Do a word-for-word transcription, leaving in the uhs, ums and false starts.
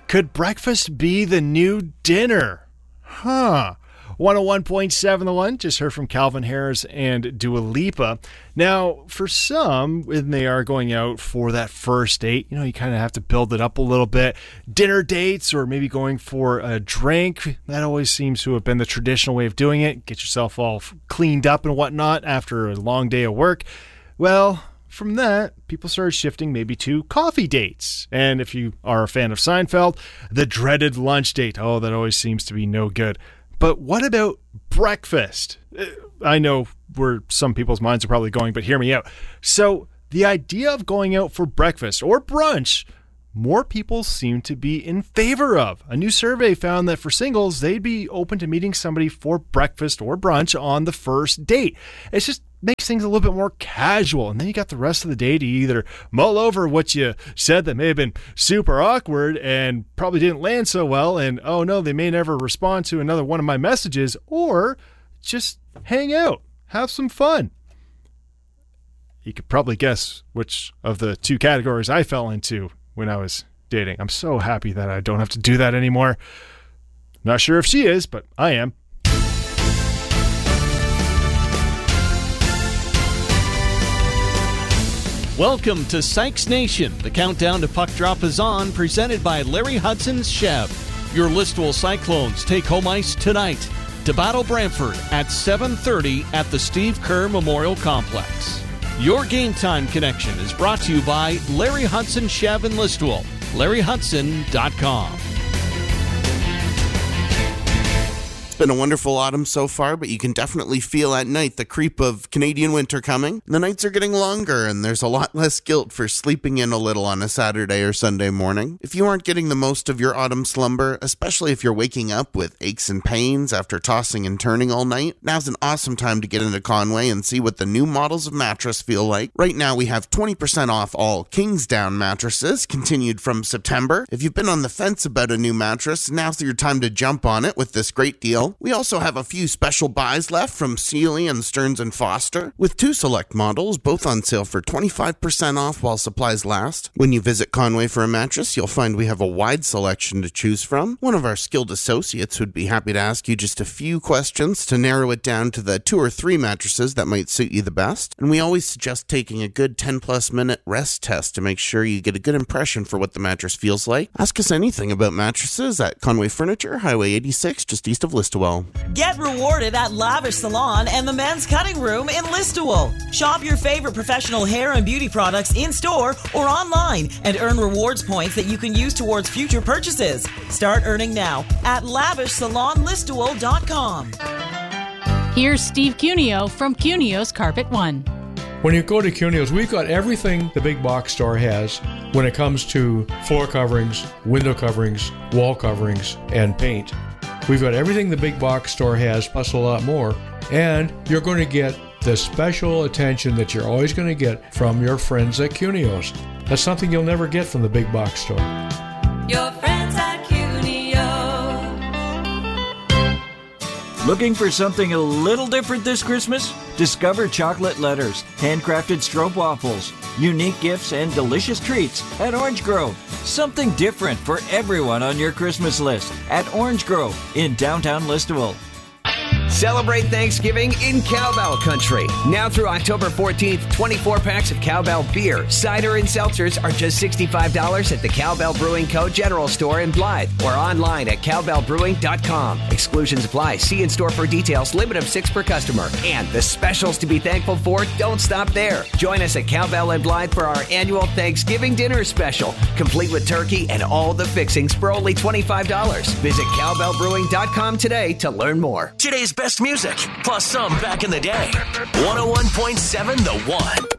Could breakfast be the new dinner? Huh. one oh one point seven The One, just heard from Calvin Harris and Dua Lipa. Now, for some, when they are going out for that first date, you know, you kind of have to build it up a little bit. Dinner dates or maybe going for a drink, that always seems to have been the traditional way of doing it. Get yourself all cleaned up and whatnot after a long day of work. Well, from that, people started shifting maybe to coffee dates. And if you are a fan of Seinfeld, the dreaded lunch date. Oh, that always seems to be no good. But what about breakfast? I know where some people's minds are probably going, but hear me out. So the idea of going out for breakfast or brunch, more people seem to be in favor of. A new survey found that for singles, they'd be open to meeting somebody for breakfast or brunch on the first date. It's just makes things a little bit more casual. And then you got the rest of the day to either mull over what you said that may have been super awkward and probably didn't land so well, and oh no, they may never respond to another one of my messages, or just hang out, have some fun. You could probably guess which of the two categories I fell into when I was dating. I'm so happy that I don't have to do that anymore. Not sure if she is, but I am. Welcome to Sykes Nation. The countdown to puck drop is on, presented by Larry Hudson's Chev. Your Listowel Cyclones take home ice tonight to battle Brantford at seven thirty at the Steve Kerr Memorial Complex. Your Game Time Connection is brought to you by Larry Hudson Chev in Listowel. larry hudson dot com. It's been a wonderful autumn so far, but you can definitely feel at night the creep of Canadian winter coming. The nights are getting longer, and there's a lot less guilt for sleeping in a little on a Saturday or Sunday morning. If you aren't getting the most of your autumn slumber, especially if you're waking up with aches and pains after tossing and turning all night, now's an awesome time to get into Conway and see what the new models of mattress feel like. Right now, we have twenty percent off all Kingsdown mattresses, continued from September. If you've been on the fence about a new mattress, now's your time to jump on it with this great deal. We also have a few special buys left from Sealy and Stearns and Foster, with two select models, both on sale for twenty-five percent off while supplies last. When you visit Conway for a mattress, you'll find we have a wide selection to choose from. One of our skilled associates would be happy to ask you just a few questions to narrow it down to the two or three mattresses that might suit you the best. And we always suggest taking a good ten plus minute rest test to make sure you get a good impression for what the mattress feels like. Ask us anything about mattresses at Conway Furniture, Highway eighty-six, just east of Listowel. Get rewarded at Lavish Salon and the Men's Cutting Room in Listowel. Shop your favorite professional hair and beauty products in-store or online and earn rewards points that you can use towards future purchases. Start earning now at lavish salon listowel dot com. Here's Steve Cuneo from Cuneo's Carpet One. When you go to Cuneo's, we've got everything the big box store has when it comes to floor coverings, window coverings, wall coverings, and paint. We've got everything the big box store has, plus a lot more. And you're going to get the special attention that you're always going to get from your friends at Cuneo's. That's something you'll never get from the big box store. Your friends at Cuneo. Looking for something a little different this Christmas? Discover chocolate letters, handcrafted stroopwafels, unique gifts, and delicious treats at Orange Grove. Something different for everyone on your Christmas list at Orange Grove in downtown Listowel. Celebrate Thanksgiving in Cowbell Country. Now through October fourteenth, twenty-four packs of Cowbell beer, cider, and seltzers are just sixty-five dollars at the Cowbell Brewing Co. General Store in Blythe or online at cowbell brewing dot com. Exclusions apply. See in store for details. Limit of six per customer. And the specials to be thankful for don't stop there. Join us at Cowbell in Blythe for our annual Thanksgiving dinner special, complete with turkey and all the fixings for only twenty-five dollars. Visit cowbell brewing dot com today to learn more. Today's best music, plus some back in the day. one oh one point seven The One.